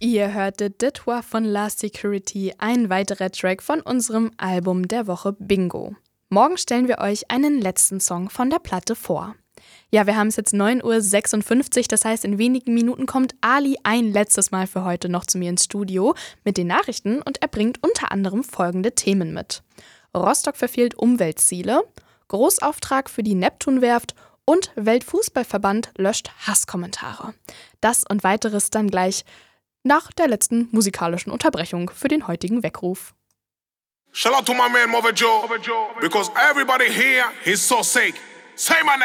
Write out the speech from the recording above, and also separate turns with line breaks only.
Ihr hörtet De Toi von La Security, ein weiterer Track von unserem Album der Woche Bingo. Morgen stellen wir euch einen letzten Song von der Platte vor. Ja, wir haben es jetzt 9:56 Uhr, das heißt, in wenigen Minuten kommt Ali ein letztes Mal für heute noch zu mir ins Studio mit den Nachrichten und er bringt unter anderem folgende Themen mit. Rostock verfehlt Umweltziele, Großauftrag für die Neptunwerft und Weltfußballverband löscht Hasskommentare. Das und weiteres dann gleich nach der letzten musikalischen Unterbrechung für den heutigen Weckruf.
Shout out to my man Mother Joe, because everybody here is so sick. Say my name.